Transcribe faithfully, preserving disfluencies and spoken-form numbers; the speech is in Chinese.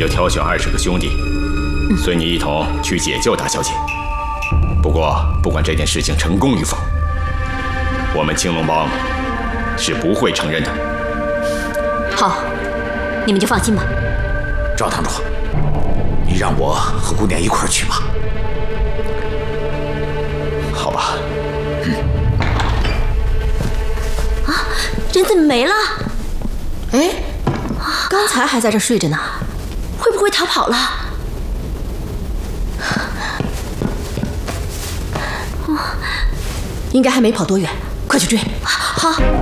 就挑选二十个兄弟，随你一同去解救大小姐。不过，不管这件事情成功与否，我们青龙帮是不会承认的。 好，你们就放心吧。 赵堂主，你让我和姑娘一块儿去吧。 好吧。 嗯。啊，人怎么没了？ 哎，刚才还在这睡着呢， 会不会逃跑了？ 应该还没跑多远，快去追。 好。